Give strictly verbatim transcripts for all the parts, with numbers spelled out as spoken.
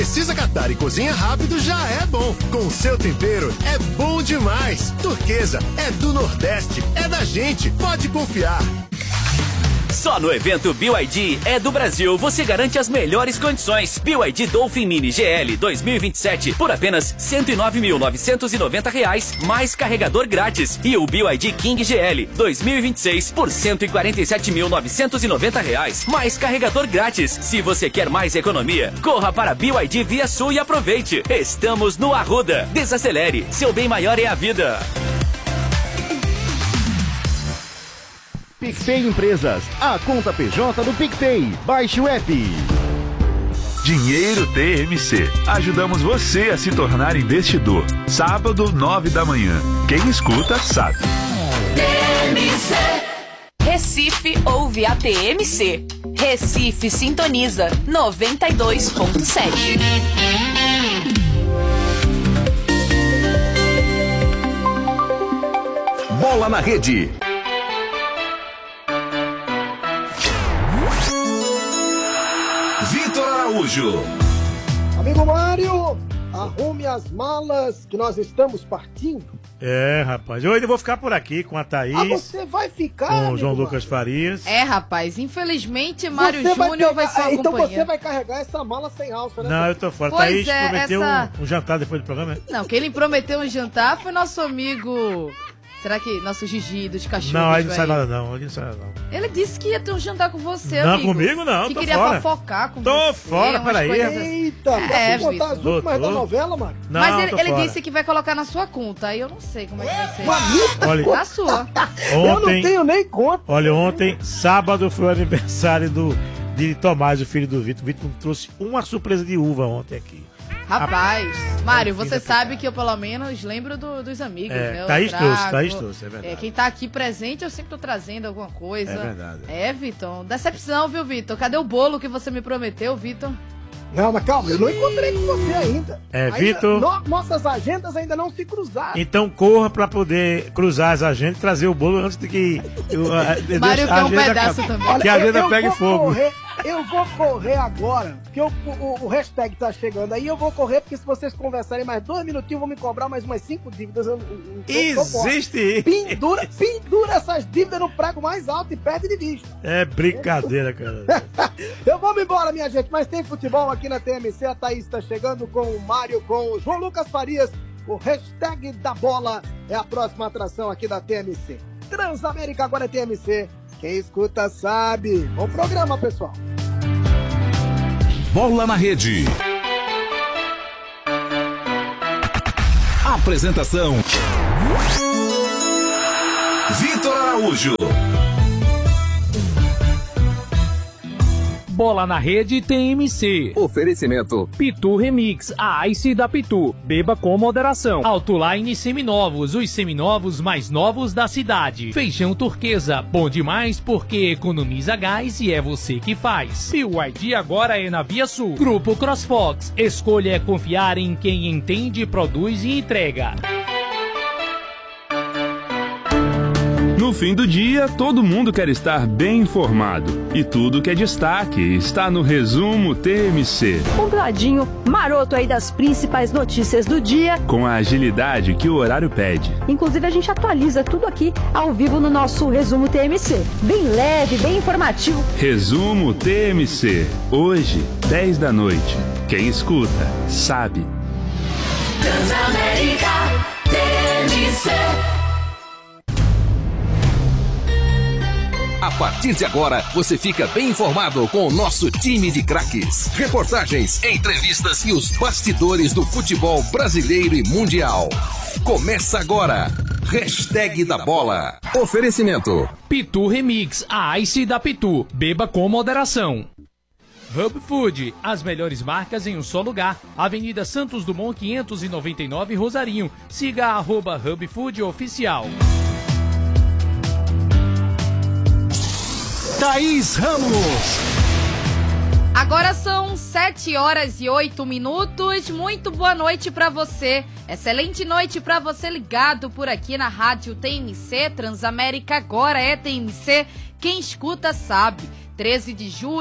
Precisa catar e cozinha rápido já é bom. Com o seu tempero é bom demais. Turquesa é do Nordeste, é da gente, pode confiar. Só no evento B Y D é do Brasil você garante as melhores condições. B Y D Dolphin Mini G L dois mil e vinte e sete por apenas cento e nove mil novecentos e noventa reais mais carregador grátis. E o B Y D King G L dois mil e vinte e seis por cento e quarenta e sete mil novecentos e noventa reais mais carregador grátis. Se você quer mais economia, corra para B Y D Via Sul e aproveite. Estamos no Arruda. Desacelere, seu bem maior é a vida. PicPay Empresas, a conta P J do PicPay. Baixe o app. Dinheiro T M C. Ajudamos você a se tornar investidor. Sábado, nove da manhã. Quem escuta, sabe. T M C. Recife ouve a T M C. Recife sintoniza noventa e dois ponto sete. Bola na Rede. Vitor Araújo. Amigo Mário, arrume as malas que nós estamos partindo. É, rapaz, eu ainda vou ficar por aqui com a Thaís. Ah, você vai ficar, com o João Mário? Lucas Farias. É, rapaz, infelizmente Mário Você vai Júnior vai, pegar- ser uma Então companhia. você vai carregar essa mala sem alça, né? Não, eu tô fora. Pois Thaís é, prometeu essa- um, um jantar depois do programa. é? Não, quem lhe prometeu um jantar foi nosso amigo... Será que nosso Gigi dos cachorros? Não, aí não vai- sai nada não, aí não sai nada não. Ele disse que ia ter um jantar com você, Não, amigo. comigo não, Que tô queria fora. fofocar com Tô você. fora, umas peraí, coisas rapaz. assim. Eita, É, posso contar as Vitor. últimas da Tô, tô. novela, mano? Não, Mas ele, tô ele fora. disse que vai colocar na sua conta, aí eu não sei como é que vai ser. Olha, Na sua. Eu não ontem, tenho nem conta. olha, ontem, sábado, foi o aniversário do, de Tomás, o filho do Vitor. O Vitor trouxe uma surpresa de uva ontem aqui. Rapaz, Mário, É, você filho da sabe que eu pelo menos lembro do- dos amigos, É, né? Eu Thaís trago. trouxe, Thaís trouxe, é verdade. É, quem tá aqui presente, eu sempre tô trazendo alguma coisa. É verdade. É, Vitor. Decepção, viu, Vitor? Cadê o bolo que você me prometeu, Vitor? Não, mas calma, eu não encontrei com você ainda. É, Ainda- Vitor. no- nossas agendas ainda não se cruzaram. Então corra pra poder cruzar as agendas e trazer o bolo antes de que eu, a, a- Mário quer um agenda pedaço acabe. também. Que a agenda eu pegue vou fogo. correr, eu vou correr agora, porque o, o, o hashtag tá chegando aí, eu vou correr, porque se vocês conversarem mais dois minutinhos, vão me cobrar mais umas cinco dívidas. Eu, eu, eu tô fora. Existe! Pendura, pendura essas dívidas no prego mais alto e perde de vista. É brincadeira, cara. Eu vou me embora, minha gente, mas tem futebol aqui na T M C. A Thaís tá chegando com o Mário, com o João Lucas Farias. O hashtag da bola é a próxima atração aqui da T M C. Transamérica agora é T M C. Quem escuta sabe. Bom programa, pessoal. Bola na Rede. Apresentação: Vitor Araújo. Bola na Rede T M C. Oferecimento Pitu Remix, a Ice da Pitu. Beba com moderação. Autoline Seminovos, os seminovos mais novos da cidade. Feijão Turquesa, bom demais porque economiza gás e é você que faz. B Y D agora é na Via Sul. Grupo CrossFox, escolha é confiar em quem entende, produz e entrega. No fim do dia, todo mundo quer estar bem informado. E tudo que é destaque está no Resumo T M C. Um ladinho maroto aí das principais notícias do dia. Com a agilidade que o horário pede. Inclusive, a gente atualiza tudo aqui ao vivo no nosso Resumo T M C. Bem leve, bem informativo. Resumo T M C. Hoje, dez da noite. Quem escuta, sabe. Transamérica T M C. A partir de agora, você fica bem informado com o nosso time de craques. Reportagens, entrevistas e os bastidores do futebol brasileiro e mundial. Começa agora. Hashtag da bola. Oferecimento: Pitu Remix, a Ice da Pitu. Beba com moderação. Hub Food, as melhores marcas em um só lugar. Avenida Santos Dumont quinhentos e noventa e nove, Rosarinho. Siga a arroba Hub Food Oficial. Thaís Ramos. Agora são sete horas e oito minutos. Muito boa noite pra você. Excelente noite pra você ligado por aqui na Rádio T M C. Transamérica agora é T M C. Quem escuta sabe. treze de julho,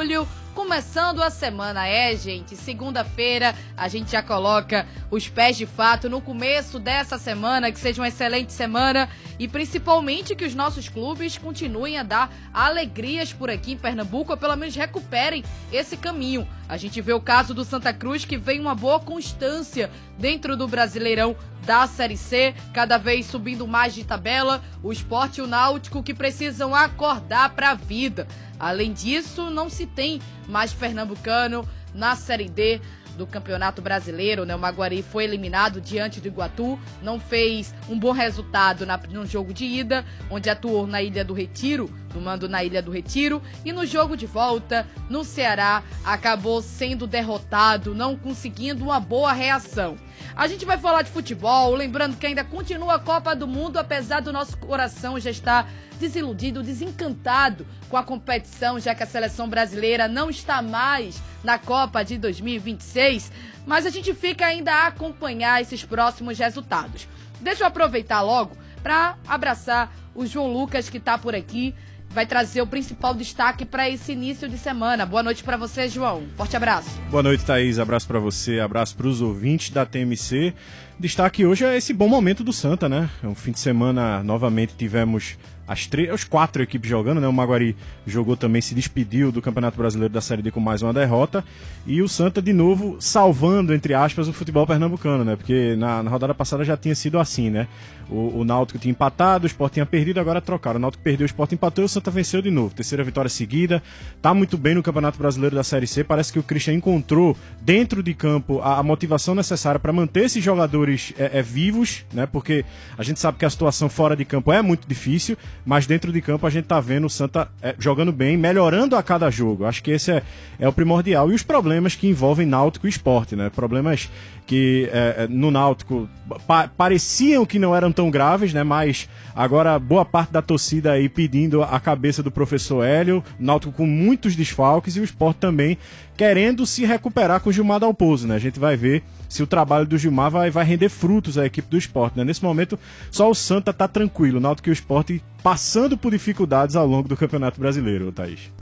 começando a semana. É, gente, segunda-feira a gente já coloca os pés de fato no começo dessa semana, que seja uma excelente semana e principalmente que os nossos clubes continuem a dar alegrias por aqui em Pernambuco, ou pelo menos recuperem esse caminho. A gente vê o caso do Santa Cruz, que vem uma boa constância dentro do Brasileirão da Série C, cada vez subindo mais de tabela. O Sport e o Náutico que precisam acordar para a vida. Além disso, não se tem mais pernambucano na Série D do Campeonato Brasileiro, né? O Maguari foi eliminado diante do Iguatu, não fez um bom resultado na, no jogo de ida, onde atuou na Ilha do Retiro, no mando na Ilha do Retiro, e no jogo de volta, no Ceará, acabou sendo derrotado, não conseguindo uma boa reação. A gente vai falar de futebol, lembrando que ainda continua a Copa do Mundo, apesar do nosso coração já estar desiludido, desencantado com a competição, já que a seleção brasileira não está mais na Copa de dois mil e vinte e seis, mas a gente fica ainda a acompanhar esses próximos resultados. Deixa eu aproveitar logo para abraçar o João Lucas, que está por aqui, vai trazer o principal destaque para esse início de semana. Boa noite para você, João. Forte abraço. Boa noite, Thaís. Abraço para você, abraço para os ouvintes da T M C. Destaque hoje é esse bom momento do Santa, né? É um fim de semana, novamente tivemos as três, as quatro equipes jogando, né? O Maguari jogou também, se despediu do Campeonato Brasileiro da Série D com mais uma derrota. E o Santa, de novo, salvando, entre aspas, o futebol pernambucano, né? Porque na, na rodada passada já tinha sido assim, né? O, o Náutico tinha empatado, o Sport tinha perdido, agora trocaram. O Náutico perdeu, o Sport empatou e o Santa venceu de novo. Terceira vitória seguida. Tá muito bem no Campeonato Brasileiro da Série C. Parece que o Christian encontrou dentro de campo a, a motivação necessária para manter esses jogadores é, é, vivos, né? Porque a gente sabe que a situação fora de campo é muito difícil, mas dentro de campo a gente tá vendo o Santa é, jogando bem, melhorando a cada jogo. Acho que esse é, é o primordial. E os problemas que envolvem Náutico e Sport, né? Problemas que é, no Náutico pa pareciam que não eram tão graves, né? Mas agora boa parte da torcida aí pedindo a cabeça do professor Hélio, Náutico com muitos desfalques e o Sport também querendo se recuperar com o Gilmar Dalpozo, né? A gente vai ver se o trabalho do Gilmar vai, vai render frutos à equipe do Sport, né? Nesse momento, só o Santa tá tranquilo, o Náutico e o Sport passando por dificuldades ao longo do Campeonato Brasileiro, Thaís.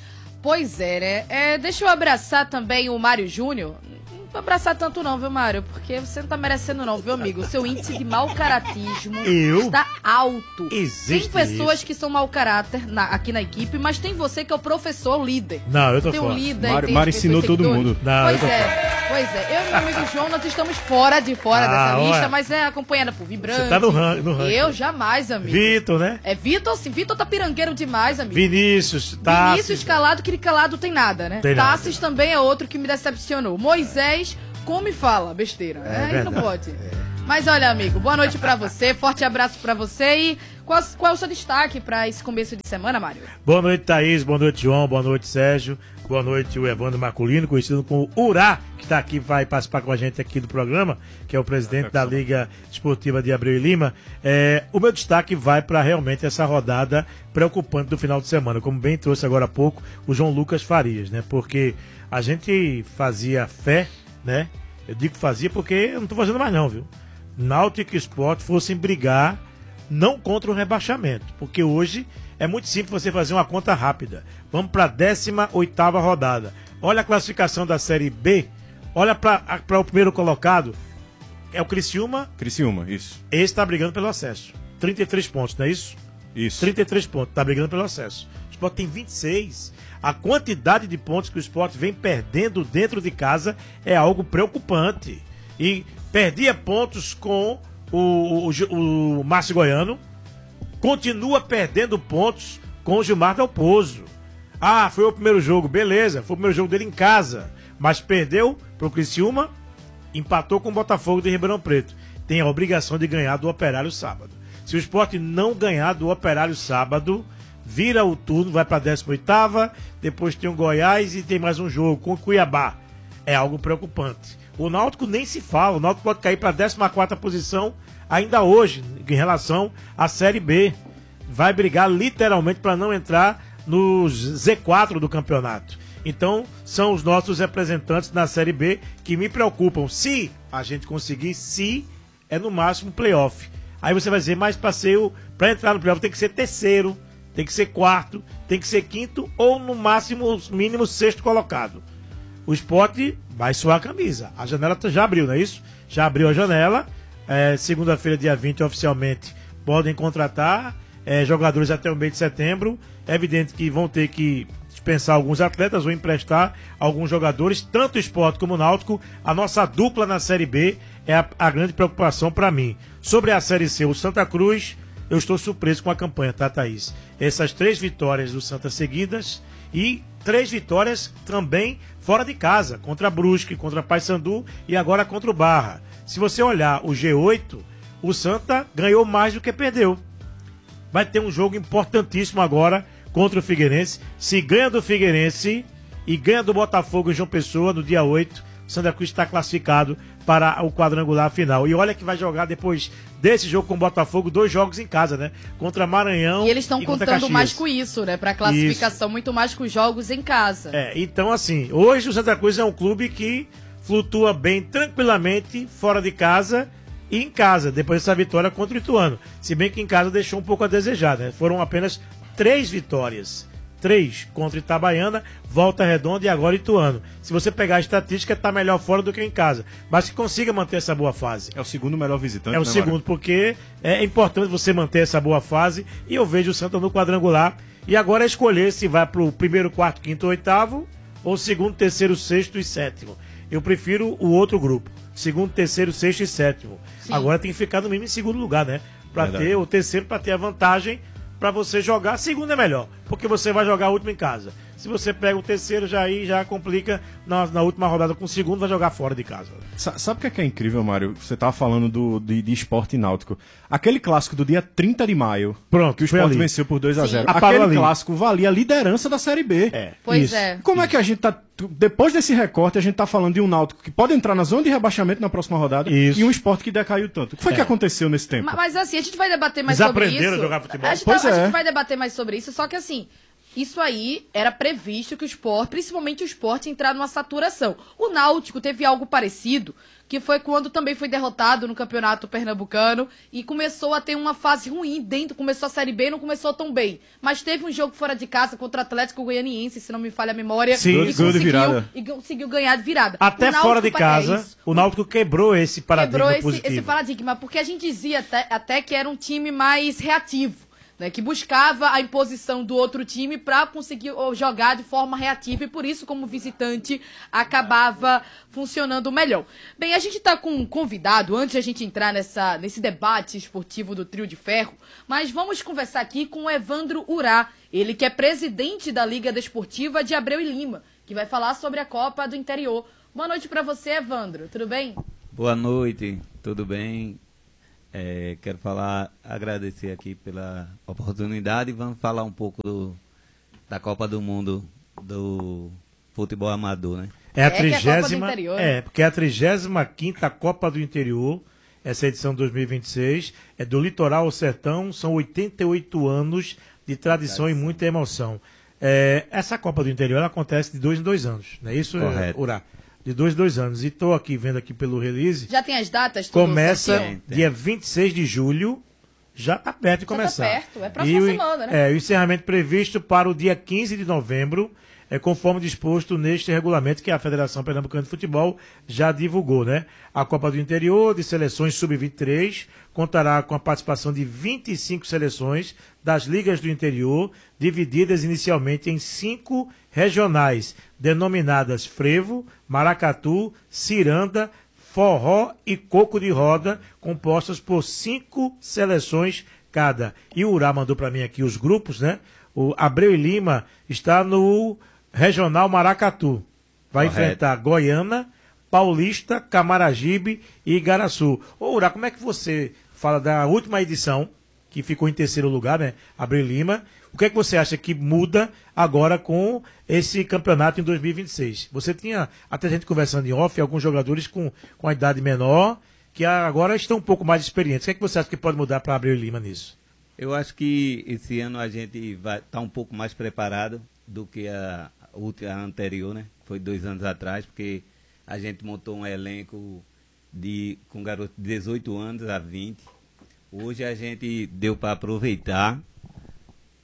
Pois é, né? É, deixa eu abraçar também o Mário Júnior. Não vou abraçar tanto não, viu, Mário? Porque você não tá merecendo não, viu, amigo? O seu índice de mau caratismo Eu? está alto. Existe Tem pessoas isso. que são mau caráter na, aqui na equipe, mas tem você que é o professor líder. Não, eu tô tem fora. um líder, Mário, tem Mário as ensinou pessoas todo seguidores. mundo. Não, Pois eu tô é, pois é. Eu e meu amigo João, nós estamos fora de fora Ah, dessa lista, ué. mas é acompanhada por Vibrante. Você tá no ran- no ranking. Eu jamais, amigo. Vitor, né? É Vitor, sim. Vitor tá pirangueiro demais, amigo. Vinícius, tá. Vinícius calado, que calado tem nada, né? Tem nada. Tassis também é outro que me decepcionou. Moisés come e fala besteira. É Aí não verdade. pode. Mas olha, amigo, boa noite pra você, forte abraço pra você e qual, qual é o seu destaque pra esse começo de semana, Mário? Boa noite, Thaís. Boa noite, João. Boa noite, Sérgio. Boa noite, o Evandro Marculino, conhecido como Urá, que tá aqui, vai participar com a gente aqui do programa, que é o presidente da Liga Esportiva de Abreu e Lima. É, o meu destaque vai para realmente essa rodada preocupante do final de semana, como bem trouxe agora há pouco o João Lucas Farias, né? Porque a gente fazia fé, né? Eu digo fazia porque eu não tô fazendo mais não, viu? Náutico e Sport fossem brigar não contra o rebaixamento, porque hoje é muito simples você fazer uma conta rápida. Vamos para a décima oitava rodada. Olha a classificação da Série B, olha para o primeiro colocado, é o Criciúma. Criciúma, isso. Esse está brigando pelo acesso. trinta e três pontos, não é isso? Isso. trinta e três pontos, está brigando pelo acesso. O Sport tem vinte e seis. A quantidade de pontos que o Sport vem perdendo dentro de casa é algo preocupante. E perdia pontos com o, o, o Márcio Goiano, continua perdendo pontos com o Gilmar Dalpozo. Ah, foi o primeiro jogo, beleza, foi o primeiro jogo dele em casa, mas perdeu pro Criciúma, empatou com o Botafogo de Ribeirão Preto. Tem a obrigação de ganhar do Operário sábado. Se o Sport não ganhar do Operário sábado, vira o turno, vai para a décima oitava, depois tem o Goiás e tem mais um jogo com o Cuiabá. É algo preocupante. O Náutico nem se fala, o Náutico pode cair para a décima quarta posição ainda hoje, em relação à Série B. Vai brigar literalmente para não entrar no Z quatro do campeonato. Então, são os nossos representantes na Série B que me preocupam. Se a gente conseguir, se é no máximo playoff. Aí você vai dizer, mas passeio para entrar no playoff tem que ser terceiro, tem que ser quarto, tem que ser quinto ou no máximo, mínimo, sexto colocado. O Sport vai suar a camisa. A janela já abriu, não é isso? Já abriu a janela. É, segunda-feira, dia vinte, oficialmente podem contratar é, jogadores até o mês de setembro. É evidente que vão ter que dispensar alguns atletas ou emprestar alguns jogadores, tanto o Sport como o Náutico. A nossa dupla na Série B é a, a grande preocupação para mim. Sobre a Série C, o Santa Cruz, eu estou surpreso com a campanha, tá, Thaís? Essas três vitórias do Santa seguidas e três vitórias também fora de casa, contra Brusque, contra Paysandu e agora contra o Barra. Se você olhar o G oito, o Santa ganhou mais do que perdeu. Vai ter um jogo importantíssimo agora contra o Figueirense. Se ganha do Figueirense e ganha do Botafogo em João Pessoa no dia oito, o Santa Cruz está classificado para o quadrangular final. E olha que vai jogar depois desse jogo com o Botafogo, dois jogos em casa, né? Contra Maranhão e eles estão contando mais com isso, né? Para classificação, isso. Muito mais com os jogos em casa. É, então assim, hoje o Santa Cruz é um clube que flutua bem tranquilamente fora de casa e em casa, depois dessa vitória contra o Ituano. Se bem que em casa deixou um pouco a desejar, né? Foram apenas três vitórias. Três contra Itabaiana, Volta Redonda e agora Ituano. Se você pegar a estatística, está melhor fora do que em casa. Mas que consiga manter essa boa fase. É o segundo melhor visitante, É o né, segundo, Mário? porque é importante você manter essa boa fase. E eu vejo o Santa no quadrangular. E agora é escolher se vai para o primeiro, quarto, quinto, oitavo, ou segundo, terceiro, sexto e sétimo. Eu prefiro o outro grupo. Segundo, terceiro, sexto e sétimo. Sim. Agora tem que ficar no mínimo em segundo lugar, né? Para ter o terceiro, para ter a vantagem. Para você jogar, segundo é melhor, porque você vai jogar o último em casa. Se você pega o terceiro, já aí já complica na, na última rodada com o segundo, vai jogar fora de casa. Sabe o que é, que é incrível, Mário? Você tava falando do, de, de esporte náutico. Aquele clássico do dia trinta de maio, pronto, que o Sport venceu por dois a zero. Sim. Aquele ali. clássico valia a liderança da Série B. É. Pois Isso. é. Como é que a gente tá... Depois desse recorte, a gente tá falando de um Náutico que pode entrar na zona de rebaixamento na próxima rodada. Isso. E um Sport que decaiu tanto. O que foi É. que aconteceu nesse tempo? Mas, mas assim, a gente vai debater mais Eles sobre isso. aprenderam a jogar futebol. A gente, Pois tá- a é. gente vai debater mais sobre isso, só que assim, isso aí era previsto que o Sport, principalmente o Sport, entrar numa saturação. O Náutico teve algo parecido, que foi quando também foi derrotado no Campeonato Pernambucano e começou a ter uma fase ruim dentro, começou a Série B e não começou tão bem. Mas teve um jogo fora de casa contra o Atlético Goianiense, se não me falha a memória. Sim, e ganhou de conseguiu, virada. e conseguiu ganhar de virada. Até O Náutico fora de pa- casa, é isso. o Náutico quebrou esse paradigma Quebrou esse, positivo. esse paradigma, porque a gente dizia até, até que era um time mais reativo, né, que buscava a imposição do outro time para conseguir ó, jogar de forma reativa e por isso, como visitante, acabava funcionando melhor. Bem, a gente está com um convidado, antes de a gente entrar nessa, nesse debate esportivo do Trio de Ferro, mas vamos conversar aqui com o Evandro Urá, ele que é presidente da Liga Desportiva de Abreu e Lima, que vai falar sobre a Copa do Interior. Boa noite para você, Evandro, tudo bem? Boa noite, tudo bem? É, quero falar, agradecer aqui pela oportunidade e vamos falar um pouco do, da Copa do Mundo do futebol amador, né? É a É que é a Copa do trigésima, Interior, é, né? porque é a trigésima quinta Copa do Interior, essa edição dois mil e vinte e seis, é do litoral ao sertão, são oitenta e oito anos de tradição e muita emoção. É, essa Copa do Interior ela acontece de dois em dois anos, não é isso, Correto. Urá? De dois em dois anos. E estou aqui vendo aqui pelo release. Já tem as datas? tudo Começa certinho? dia vinte e seis de julho, já está perto de Já tá começar. perto, é próxima E o- semana, né? É, o encerramento previsto para o dia quinze de novembro, é, conforme disposto neste regulamento que a Federação Pernambucana de Futebol já divulgou, né? A Copa do Interior de seleções sub vinte e três contará com a participação de vinte e cinco seleções das ligas do interior, divididas inicialmente em cinco regionais, denominadas Frevo, Maracatu, Ciranda, Forró e Coco de Roda, compostas por cinco seleções cada. E o Urá mandou para mim aqui os grupos, né? O Abreu e Lima está no Regional Maracatu. Vai Correto. enfrentar Goiânia, Paulista, Camaragibe e Igaraçu. Ô, Urá, como é que você fala da última edição, que ficou em terceiro lugar, né? Abreu e Lima. O que é que você acha que muda agora com esse campeonato em dois mil e vinte e seis? Você tinha, até a gente conversando em off, alguns jogadores com, com a idade menor, que agora estão um pouco mais experientes. O que é que você acha que pode mudar para Abreu e Lima nisso? Eu acho que esse ano a gente vai estar um pouco mais preparado do que a, outra, a anterior, né? Foi dois anos atrás, porque a gente montou um elenco de, com garotos de dezoito anos a vinte. Hoje a gente deu para aproveitar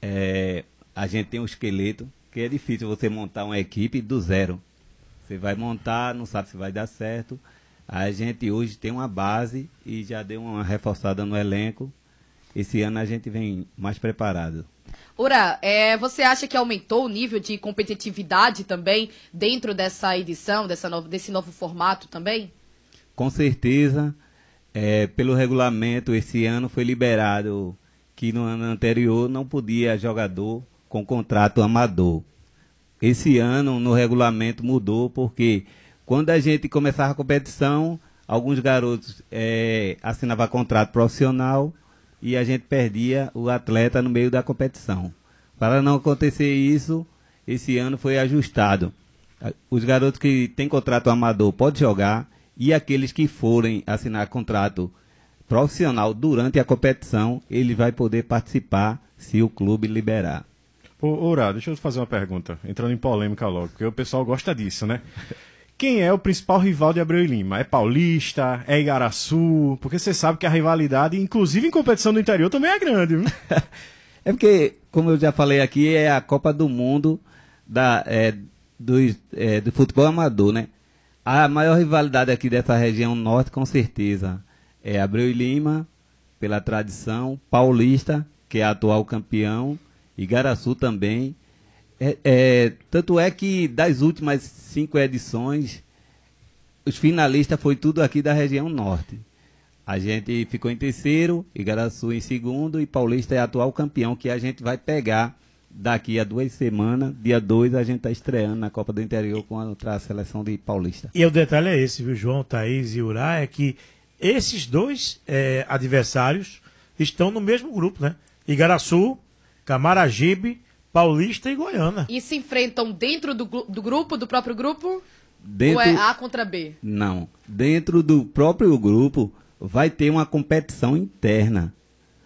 é, a gente tem um esqueleto, que é difícil você montar uma equipe do zero. Você vai montar, não sabe se vai dar certo. A gente hoje tem uma base e já deu uma reforçada no elenco. Esse ano a gente vem mais preparado. Ura, é, você acha que aumentou o nível de competitividade também dentro dessa edição, dessa novo, desse novo formato também? Com certeza, é, pelo regulamento, esse ano foi liberado que no ano anterior não podia jogador com contrato amador. Esse ano, no regulamento, mudou porque quando a gente começava a competição, alguns garotos é, assinavam contrato profissional e a gente perdia o atleta no meio da competição. Para não acontecer isso, esse ano foi ajustado. Os garotos que têm contrato amador podem jogar e aqueles que forem assinar contrato profissional durante a competição, ele vai poder participar se o clube liberar. Ô, Ura, deixa eu fazer uma pergunta, entrando em polêmica logo, porque o pessoal gosta disso, né? Quem é o principal rival de Abreu e Lima? É Paulista? É Igaraçu? Porque você sabe que a rivalidade, inclusive em competição do interior, também é grande, viu? É porque, como eu já falei aqui, é a Copa do Mundo da, é, do, é, do futebol amador, né? A maior rivalidade aqui dessa região norte, com certeza, é Abreu e Lima, pela tradição, Paulista, que é atual campeão, Igaraçu também. É, é, tanto é que das últimas cinco edições, os finalistas foi tudo aqui da região norte. A gente ficou em terceiro, Igaraçu em segundo e Paulista é atual campeão, que a gente vai pegar daqui a duas semanas. Dia dois a gente está estreando na Copa do Interior contra a seleção de Paulista. E o detalhe é esse, viu, João, Thaís e Urá, é que esses dois é, adversários estão no mesmo grupo, né? Igaraçu, Camaragibe, Paulista e Goiânia. E se enfrentam dentro do, do grupo, do próprio grupo? Dentro... Ou é A contra B? Não. Dentro do próprio grupo vai ter uma competição interna.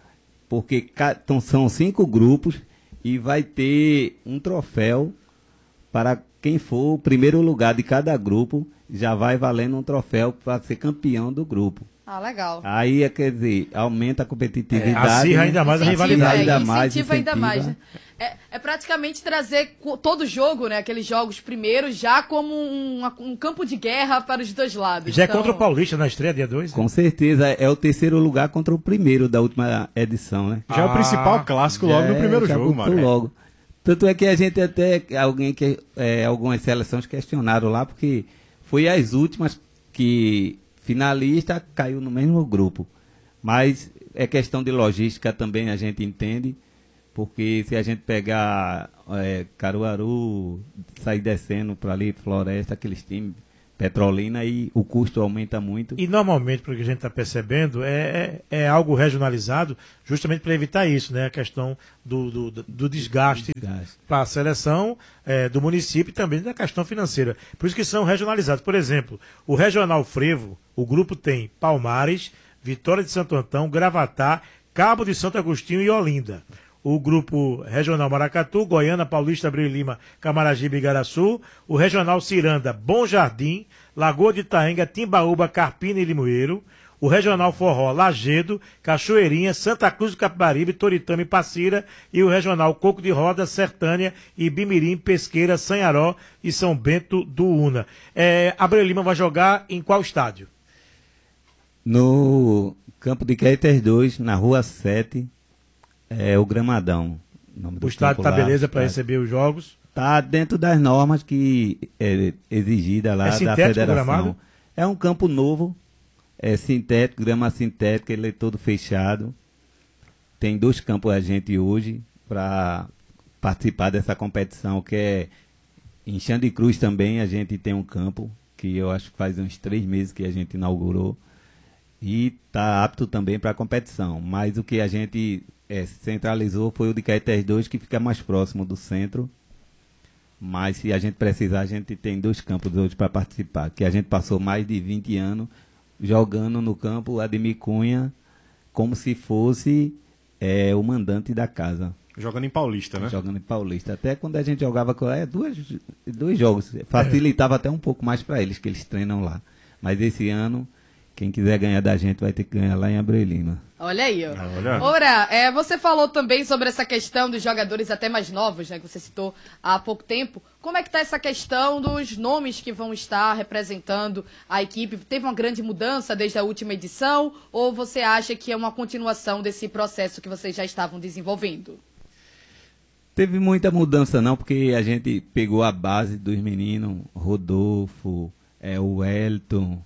Porque então, são cinco grupos e vai ter um troféu para quem for o primeiro lugar de cada grupo. Já vai valendo um troféu para ser campeão do grupo. Ah, legal. Aí, quer dizer, aumenta a competitividade. É, acirra ainda mais a rivalidade. Ainda é, mais, incentiva ainda mais. Né? É, é praticamente trazer todo jogo, né? Aqueles jogos primeiros, já como um, um campo de guerra para os dois lados. Já então... é contra o Paulista na estreia, dia dois? Com né? certeza, é o terceiro lugar contra o primeiro da última edição, né? Já ah, é o principal clássico logo no primeiro é, jogo, mano. Logo. Tanto é que a gente até, alguém que, é, algumas seleções questionaram lá, porque foi as últimas que finalista caiu no mesmo grupo. Mas é questão de logística também, a gente entende, porque se a gente pegar é, Caruaru, sair descendo para ali, Floresta, aqueles times, Petrolina, e o custo aumenta muito. E normalmente, pelo que a gente está percebendo, é, é, é algo regionalizado justamente para evitar isso, né? A questão do, do, do desgaste, desgaste. para a seleção é, do município e também da questão financeira. Por isso que são regionalizados. Por exemplo, o Regional Frevo, o grupo tem Palmares, Vitória de Santo Antão, Gravatá, Cabo de Santo Agostinho e Olinda. O grupo Regional Maracatu, Goiânia, Paulista, Abreu e Lima, Camaragibe e Igaraçu. O Regional Ciranda, Bom Jardim, Lagoa de Itaenga, Timbaúba, Carpina e Limoeiro. O Regional Forró, Lagedo, Cachoeirinha, Santa Cruz do Capibaribe, Toritama e Passira. E o Regional Coco de Roda, Sertânia, Ibimirim, Pesqueira, Sanharó e São Bento do Una. É, Abreu e Lima vai jogar em qual estádio? No Campo de Caetés dois, na Rua sete. É o Gramadão. O, nome o estádio está beleza para receber os jogos? Está dentro das normas que é exigida lá é da federação. Gramado? É um campo novo, é sintético, grama sintética, ele é todo fechado. Tem dois campos a gente hoje para participar dessa competição, que é em Xande Cruz também a gente tem um campo, que eu acho que faz uns três meses que a gente inaugurou. E está apto também para a competição. Mas o que a gente é, centralizou foi o de Caetés dois, que fica mais próximo do centro. Mas se a gente precisar, a gente tem dois campos hoje para participar. Que a gente passou mais de vinte anos jogando no campo Ademir Cunha como se fosse é, o mandante da casa. Jogando em Paulista, né? Jogando em Paulista. Até quando a gente jogava com é, duas, dois jogos. Facilitava é. até um pouco mais para eles, que eles treinam lá. Mas esse ano... quem quiser ganhar da gente vai ter que ganhar lá em Abreu e Lima. Olha aí, ó. Olha. Ora, é, você falou também sobre essa questão dos jogadores até mais novos, né, que você citou há pouco tempo. Como é que tá essa questão dos nomes que vão estar representando a equipe? Teve uma grande mudança desde a última edição ou você acha que é uma continuação desse processo que vocês já estavam desenvolvendo? Teve muita mudança não, porque a gente pegou a base dos meninos, Rodolfo, é, o Wellington,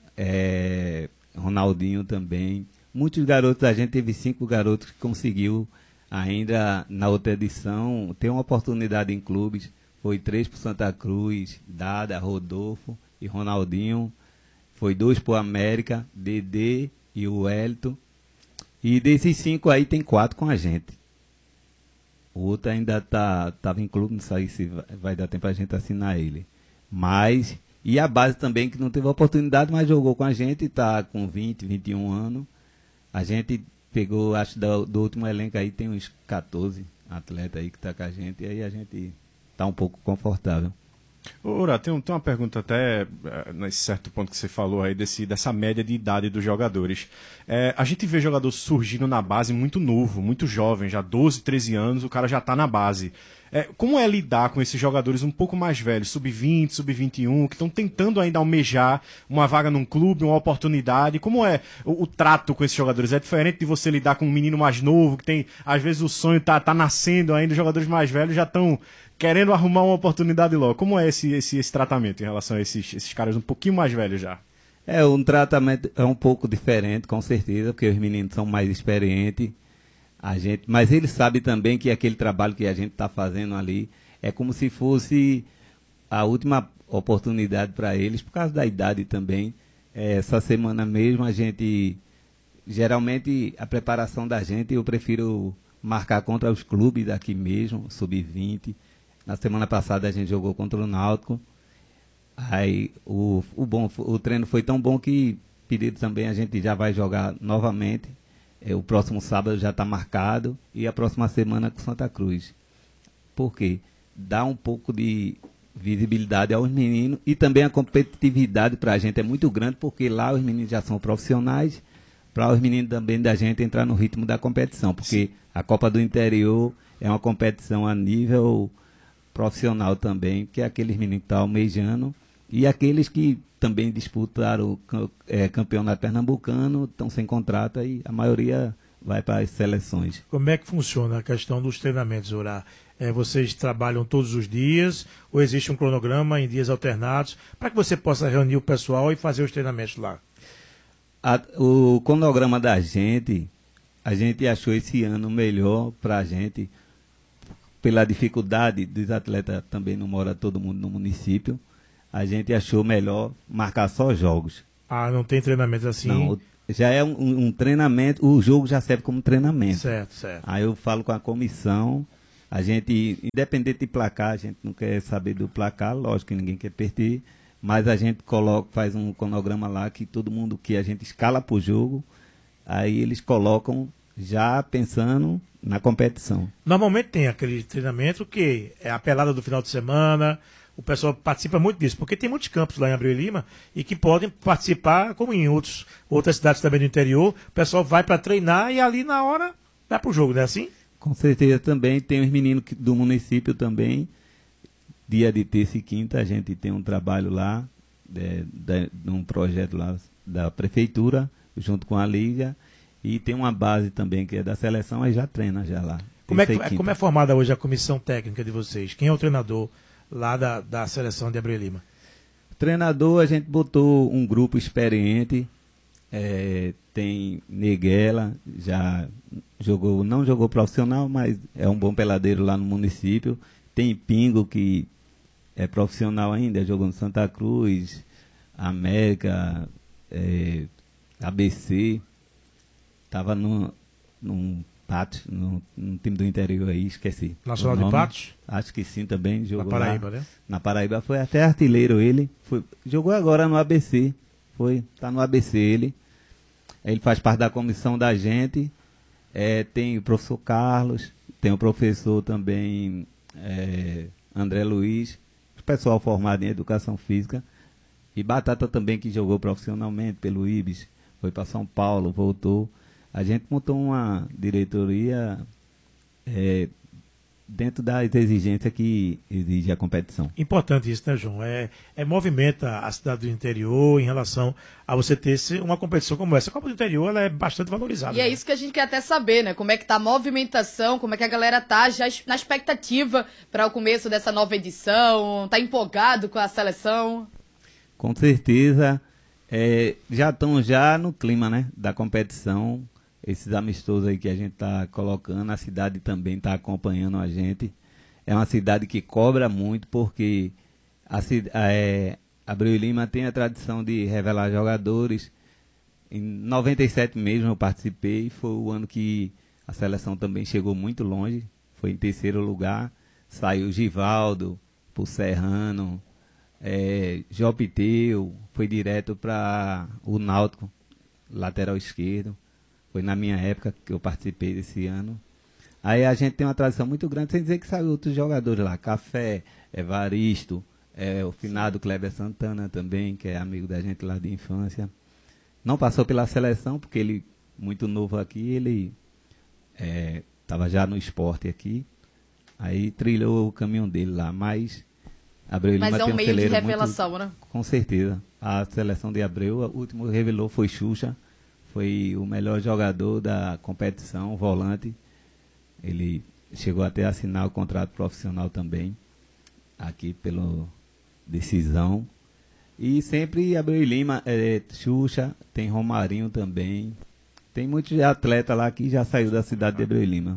é, Ronaldinho também. Muitos garotos, a gente teve cinco garotos que conseguiu ainda na outra edição ter uma oportunidade em clubes. Foi três para Santa Cruz, Dada, Rodolfo e Ronaldinho. Foi dois para o América, Dedê e o Wellington. E desses cinco aí tem quatro com a gente. O outro ainda tá, tava em clube, não sei se vai, vai dar tempo a gente assinar ele. Mas, e a base também que não teve oportunidade, mas jogou com a gente, tá com vinte, vinte e um anos. A gente pegou, acho, do, do último elenco aí, tem uns quatorze atletas aí que tá com a gente, e aí a gente tá um pouco confortável. Ora, tem, um, tem uma pergunta até uh, nesse certo ponto que você falou aí, desse, dessa média de idade dos jogadores. É, a gente vê jogador surgindo na base muito novo, muito jovem, já doze, treze anos, o cara já tá na base. É, como é lidar com esses jogadores um pouco mais velhos, sub vinte, sub vinte e um, que estão tentando ainda almejar uma vaga num clube, uma oportunidade? Como é o, o trato com esses jogadores? É diferente de você lidar com um menino mais novo, que tem, às vezes o sonho tá, tá nascendo ainda, os jogadores mais velhos já estão querendo arrumar uma oportunidade logo. Como é esse, esse, esse tratamento em relação a esses, esses caras um pouquinho mais velhos já? É, um tratamento é um pouco diferente, com certeza, porque os meninos são mais experientes. A gente, mas ele sabe também que aquele trabalho que a gente está fazendo ali é como se fosse a última oportunidade para eles, por causa da idade também. É, essa semana mesmo a gente, geralmente a preparação da gente eu prefiro marcar contra os clubes daqui mesmo, sub vinte. Na semana passada a gente jogou contra o Náutico. Aí o, o, bom, o treino foi tão bom que pedido também a gente já vai jogar novamente. É, o próximo sábado já está marcado e a próxima semana com Santa Cruz. Por quê? Dá um pouco de visibilidade aos meninos e também a competitividade para a gente é muito grande, porque lá os meninos já são profissionais, para os meninos também da gente entrar no ritmo da competição, porque a Copa do Interior é uma competição a nível profissional também, que é aqueles meninos que estão almejando e aqueles que também disputaram o é, campeonato pernambucano, estão sem contrato e a maioria vai para as seleções. Como é que funciona a questão dos treinamentos, Ora? É, vocês trabalham todos os dias ou existe um cronograma em dias alternados para que você possa reunir o pessoal e fazer os treinamentos lá? A, o cronograma da gente, a gente achou esse ano melhor para a gente, pela dificuldade dos atletas, também não mora todo mundo no município. A gente achou melhor marcar só jogos. Ah, não tem treinamento assim? Não, já é um, um treinamento, o jogo já serve como treinamento. Certo, certo. Aí eu falo com a comissão, a gente, independente de placar, a gente não quer saber do placar, lógico que ninguém quer perder, mas a gente coloca, faz um cronograma lá que todo mundo que a gente escala para o jogo, aí eles colocam já pensando na competição. Normalmente tem aquele treinamento que é a pelada do final de semana. O pessoal participa muito disso, porque tem muitos campos lá em Abreu e Lima e que podem participar, como em outros, outras cidades também do interior. O pessoal vai para treinar e ali na hora vai pro jogo, não é assim? Com certeza também. Tem os meninos do município também. Dia de terça e quinta a gente tem um trabalho lá, de, de, de um projeto lá da prefeitura, junto com a Liga. E tem uma base também que é da seleção, aí já treina já lá. Como é, que, como é formada hoje a comissão técnica de vocês? Quem é o treinador lá da, da seleção de Abreu e Lima? Treinador, a gente botou um grupo experiente, é, tem Neguela, já jogou, não jogou profissional, mas é um bom peladeiro lá no município. Tem Pingo, que é profissional ainda, jogou no Santa Cruz, América, é, A B C, estava no, num Patos, no, no time do interior aí, esqueci. Nacional de Patos? Acho que sim também. Jogou na Paraíba, lá. né? Na Paraíba foi até artilheiro ele. Foi, jogou agora no A B C. Foi, tá no A B C ele. Ele faz parte da comissão da gente. É, tem o professor Carlos, tem o professor também é, André Luiz, o pessoal formado em educação física. E Batata também, que jogou profissionalmente pelo Ibis, foi para São Paulo, voltou. A gente montou uma diretoria é, dentro das exigências que exige a competição. Importante isso, né, João? É, é movimenta a cidade do interior em relação a você ter esse, uma competição como essa. A Copa do Interior ela é bastante valorizada. E é né? isso que a gente quer até saber, né? Como é que tá a movimentação, como é que a galera tá já na expectativa para o começo dessa nova edição, tá empolgado com a seleção? Com certeza, é, já estão já no clima, né, da competição. Esses amistosos aí que a gente está colocando, a cidade também está acompanhando a gente. É uma cidade que cobra muito, porque a, é, Abreu e Lima tem a tradição de revelar jogadores. Em noventa e sete mesmo eu participei, foi o ano que a seleção também chegou muito longe, foi em terceiro lugar. Saiu Givaldo, pro Serrano, é, Jopiteu, foi direto para o Náutico, lateral esquerdo. Foi na minha época que eu participei desse ano. Aí a gente tem uma tradição muito grande, sem dizer que saiu outros jogadores lá. Café, Evaristo, é, o finado Kleber Santana também, que é amigo da gente lá de infância. Não passou pela seleção, porque ele, muito novo aqui, ele estava é, já no esporte aqui. Aí trilhou o caminho dele lá, mas Abreu Mas Lima é um tem um meio de celeiro revelação, muito, né? Com certeza. A seleção de Abreu, o último revelou foi Xuxa. Foi o melhor jogador da competição, volante. Ele chegou até a assinar o contrato profissional também, aqui pelo Decisão. E sempre Abreu e Lima, é, Xuxa, tem Romarinho também. Tem muitos atletas lá que já saiu da cidade de Abreu e Lima.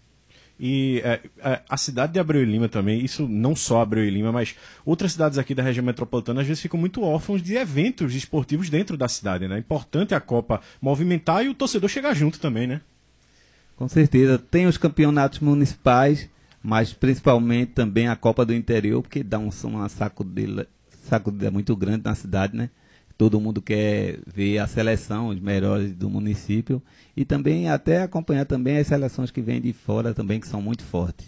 E é, é, a cidade de Abreu e Lima também, isso não só Abreu e Lima, mas outras cidades aqui da região metropolitana às vezes ficam muito órfãos de eventos esportivos dentro da cidade, né? É importante a Copa movimentar e o torcedor chegar junto também, né? Com certeza. Tem os campeonatos municipais, mas principalmente também a Copa do Interior, porque dá um, uma sacudida, sacudida muito grande na cidade, né? Todo mundo quer ver a seleção, os melhores do município, e também até acompanhar também as seleções que vêm de fora também, que são muito fortes.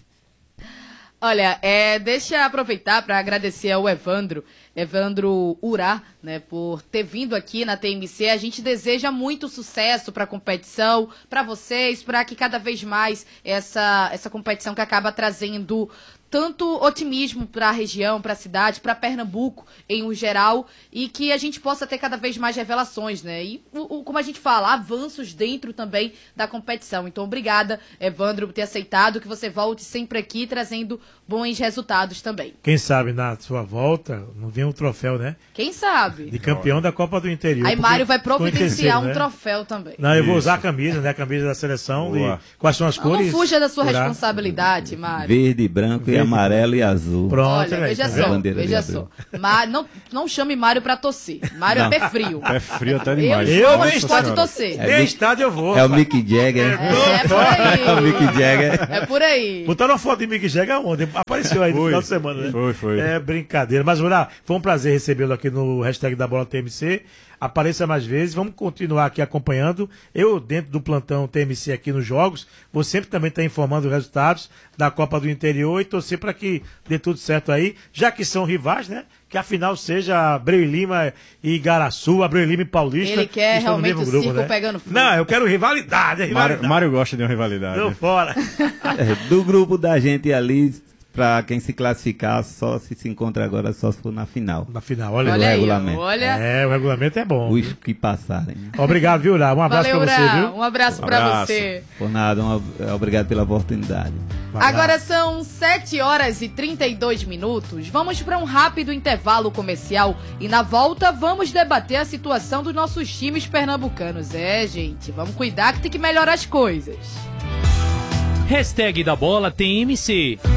Olha, é, deixa eu aproveitar para agradecer ao Evandro, Evandro Urá, né, por ter vindo aqui na T M C. A gente deseja muito sucesso para a competição, para vocês, para que cada vez mais essa, essa competição que acaba trazendo tanto otimismo para a região, para a cidade, para Pernambuco em um geral, e que a gente possa ter cada vez mais revelações, né? E, o, o, como a gente fala, avanços dentro também da competição. Então, obrigada, Evandro, por ter aceitado, que você volte sempre aqui trazendo bons resultados também. Quem sabe na sua volta não vem um troféu, né? Quem sabe? De campeão da Copa do Interior. Aí Mário vai providenciar um né? troféu também. Não, eu vou usar a camisa, né? A camisa da seleção. E quais são as não, cores? Não fuja da sua Urá. responsabilidade, Mário. Verde, branco Verde. e amarelo e azul. Pronto, olha, veja tá só, veja só. Má, não, não chame Mário pra torcer. Mário é pé frio. Pé frio até demais. Eu, eu não pode torcer. É, estádio eu vou. É o Mick Jagger. É, é por aí. É o Mick Jagger. É por aí. Botaram uma foto de Mick Jagger ontem. Apareceu aí no foi, final de semana, né? Foi, foi. É brincadeira. Mas, Urá, foi um prazer recebê-lo aqui no hashtag da Bola T M C. Apareça mais vezes, vamos continuar aqui acompanhando. Eu, dentro do plantão T M C aqui nos jogos, vou sempre também estar informando os resultados da Copa do Interior e torcer para que dê tudo certo aí, já que são rivais, né? Que a final seja Abreu e Lima e Igaraçu, Abreu e Lima e Paulista. Ele quer realmente o grupo, circo né? pegando fogo. Não, eu quero rivalidade. rivalidade. Mário, Mário gosta de uma rivalidade. Não, fora. É, do grupo da gente ali, pra quem se classificar, só se se encontra agora, só se for na final. Na final, olha, olha o aí, regulamento. Olha. É, o regulamento é bom. Os que passarem. Obrigado, viu, Urá? Um abraço Valeu, pra você, Urá. viu? Um abraço Um pra abraço. você. Por nada, um, obrigado pela oportunidade. Vai Agora lá. são sete horas e trinta e dois minutos. Vamos para um rápido intervalo comercial e na volta vamos debater a situação dos nossos times pernambucanos. É, gente, vamos cuidar que tem que melhorar as coisas. Hashtag da Bola T M C.